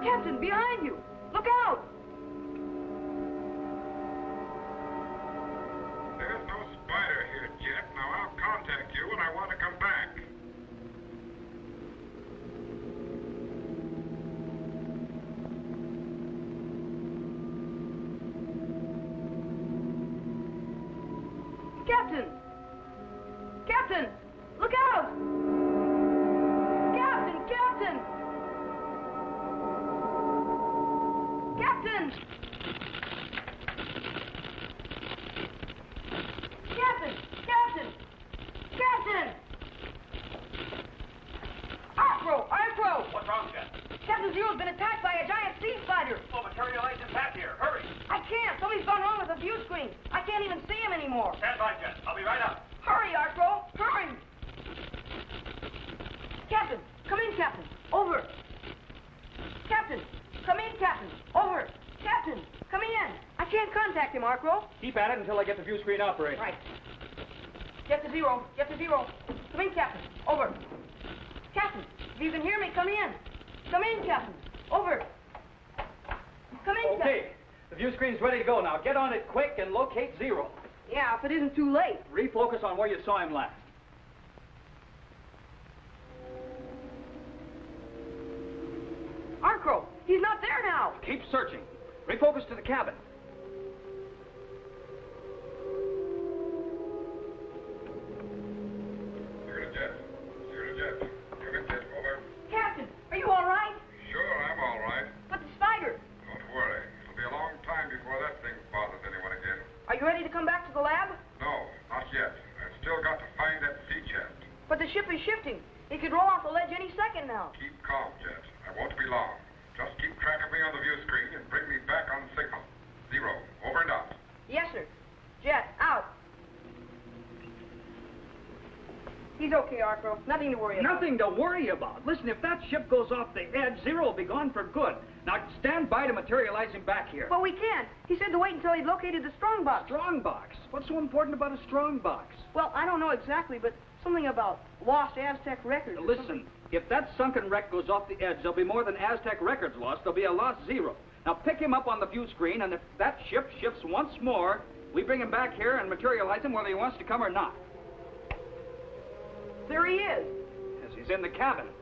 Captain, behind you! Look out! There's no spider here, Jet. Now I'll contact you when I want to come back. Captain! Captain! Look out! Captain! Captain! Captain! Captain! Captain! Captain! Arcro! Arcro! What's wrong, Jet? Captain Zero's been attacked by a giant sea spider. Oh, materialize him back here. Hurry. I can't. Something's gone wrong with the view screen. I can't even see him anymore. Stand by, Jet. I'll be right up. Hurry, Arcro! Hurry! Captain! Come in, Captain! Over! Captain! Come in, Captain! Over! Captain! Come in! I can't contact him, Arcro. Keep at it until I get the view screen operating. Right. Get to Zero. Get to Zero. Come in, Captain. Over. Captain, if you can hear me, come in. Come in, Captain. Over. Come in, Captain. Okay. The view screen's ready to go now. Get on it quick and locate Zero. Yeah, if it isn't too late. Refocus on where you saw him last. Arcro, he's not there now. Keep searching. Refocus to the cabin. Here to Jet. Here to Jet. Here to Jet. Over. Captain, are you all right? Sure, I'm all right. But the spider. Don't worry. It'll be a long time before that thing bothers anyone again. Are you ready to come back to the lab? No, not yet. I've still got to find that sea chest. But the ship is shifting. It could roll off the ledge any second now. Keep calm, Jet. I won't be long. Just keep track of me on the view screen and bring me back on signal. Zero. Over and out. Yes, sir. Jet, out. He's okay, Arcro. Nothing to worry about. Nothing to worry about. Listen, if that ship goes off the edge, Zero will be gone for good. Now stand by to materialize him back here. But we can't. He said to wait until he'd located the strong box. Strong box? What's so important about a strong box? Well, I don't know exactly, but something about lost Aztec records. or Listen, something. if that sunken wreck goes off the edge, there'll be more than Aztec records lost. There'll be a lost Zero. Now pick him up on the view screen, and if that ship shifts once more, we bring him back here and materialize him whether he wants to come or not. There he is. Yes, he's in the cabin.